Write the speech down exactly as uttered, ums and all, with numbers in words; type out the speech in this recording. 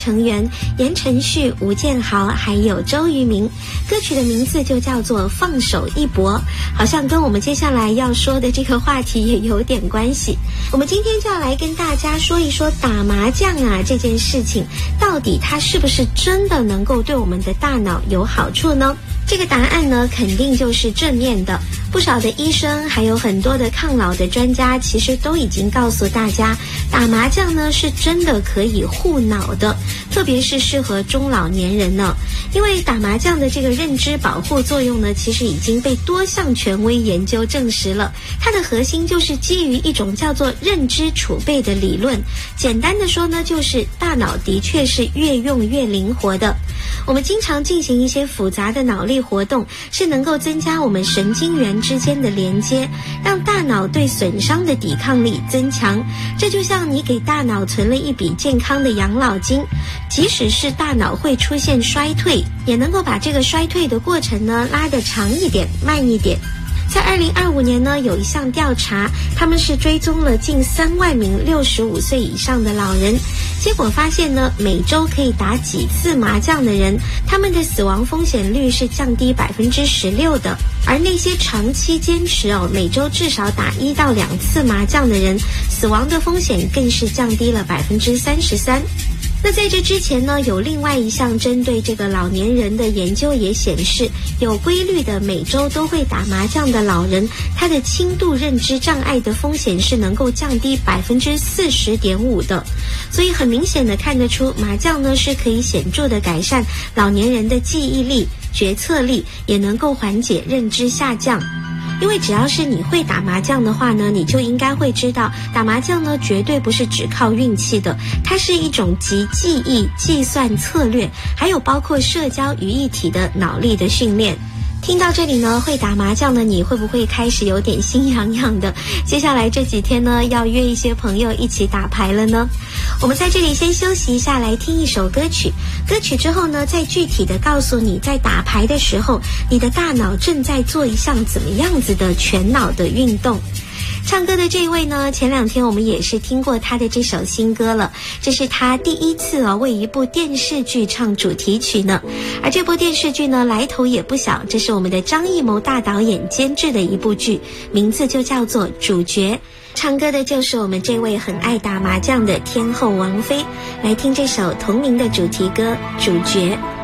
成员言承旭、吴建豪还有周渝民，歌曲的名字就叫做《放手一搏》，好像跟我们接下来要说的这个话题也有点关系。我们今天就要来跟大家说一说打麻将啊这件事情，到底它是不是真的能够对我们的大脑有好处呢？这个答案呢，肯定就是正面的。不少的医生还有很多的抗老的专家，其实都已经告诉大家，打麻将呢是真的可以护脑的，特别是适合中老年人呢。因为打麻将的这个认知保护作用呢，其实已经被多项权威研究证实了。它的核心就是基于一种叫做认知储备的理论。简单的说呢，就是大脑的确是越用越灵活的。我们经常进行一些复杂的脑力活动，是能够增加我们神经元之间的连接，让大脑对损伤的抵抗力增强。这就像你给大脑存了一笔健康的养老金，即使是大脑会出现衰退，也能够把这个衰退的过程呢拉得长一点、慢一点。在二零二五年呢，有一项调查，他们是追踪了近三万名六十五岁以上的老人，结果发现呢，每周可以打几次麻将的人，他们的死亡风险率是降低百分之十六的，而那些长期坚持哦，每周至少打一到两次麻将的人，死亡的风险更是降低了百分之三十三。那在这之前呢，有另外一项针对这个老年人的研究也显示，有规律的每周都会打麻将的老人，他的轻度认知障碍的风险是能够降低百分之四十点五的。所以很明显的看得出，麻将呢是可以显著的改善老年人的记忆力、决策力，也能够缓解认知下降。因为只要是你会打麻将的话呢，你就应该会知道，打麻将呢绝对不是只靠运气的，它是一种集记忆、计算策略，还有包括社交于一体的脑力的训练。听到这里呢，会打麻将的你会不会开始有点心痒痒的？接下来这几天呢，要约一些朋友一起打牌了呢？我们在这里先休息一下，来听一首歌曲。歌曲之后呢，再具体的告诉你，在打牌的时候，你的大脑正在做一项怎么样子的全脑的运动。唱歌的这一位呢，前两天我们也是听过他的这首新歌了，这是他第一次哦为一部电视剧唱主题曲呢。而这部电视剧呢，来头也不小，这是我们的张艺谋大导演监制的一部剧，名字就叫做《主角》。唱歌的就是我们这位很爱打麻将的天后王菲，来听这首同名的主题歌《主角》。